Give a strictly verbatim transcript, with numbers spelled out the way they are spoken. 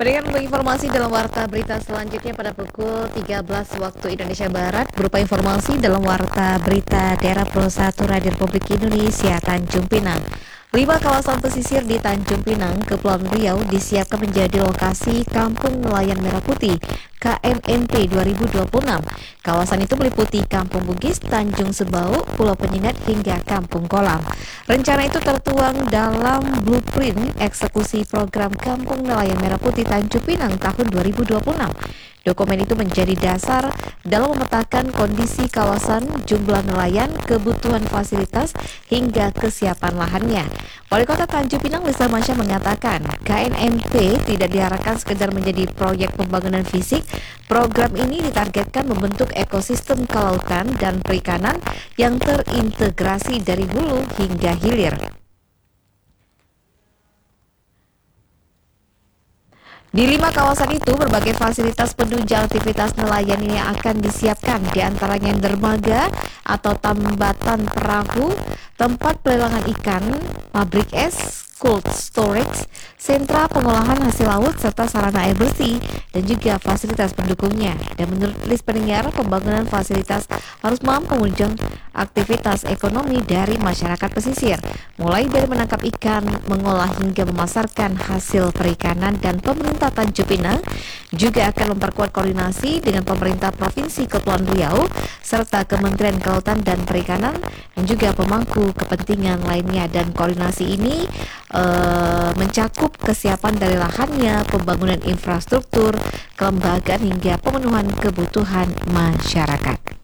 Berikan informasi dalam Warta Berita selanjutnya pada pukul tiga belas waktu Indonesia Barat berupa informasi dalam Warta Berita Daerah Pro satu Radio Republik Indonesia Tanjung Pinang. Lima kawasan pesisir di Tanjung Pinang, Kepulauan Riau disiapkan menjadi lokasi Kampung Nelayan Merah Putih K N N P dua ribu dua puluh enam. Kawasan itu meliputi Kampung Bugis, Tanjung Sebau, Pulau Penyengat hingga Kampung Kolam. Rencana itu tertuang dalam blueprint eksekusi program Kampung Nelayan Merah Putih Tanjung Pinang tahun dua ribu dua puluh enam. Dokumen itu menjadi dasar dalam memetakan kondisi kawasan, jumlah nelayan, kebutuhan fasilitas, hingga kesiapan lahannya. Wali Kota Tanjung Pinang Lisa Masya mengatakan, K N N P tidak diharapkan sekedar menjadi proyek pembangunan fisik. Program ini ditargetkan membentuk ekosistem kelautan dan perikanan yang terintegrasi dari hulu hingga hilir. Di lima kawasan itu, berbagai fasilitas penunjang aktivitas nelayan ini akan disiapkan, diantaranya dermaga atau tambatan perahu, tempat pelelangan ikan, pabrik es, cold storage, sentra pengolahan hasil laut, serta sarana air bersih, dan juga fasilitas pendukungnya. Dan menurut list pendengar, pembangunan fasilitas harus mampu menunjang aktivitas ekonomi dari masyarakat pesisir, mulai dari menangkap ikan, mengolah hingga memasarkan hasil perikanan. Dan pemerintah Tanjung Pinang juga akan memperkuat koordinasi dengan pemerintah Provinsi Kepulauan Riau serta Kementerian Kelautan dan Perikanan dan juga pemangku kepentingan lainnya. Dan koordinasi ini uh, mencakup kesiapan dari lahannya, pembangunan infrastruktur, kelembagaan hingga pemenuhan kebutuhan masyarakat.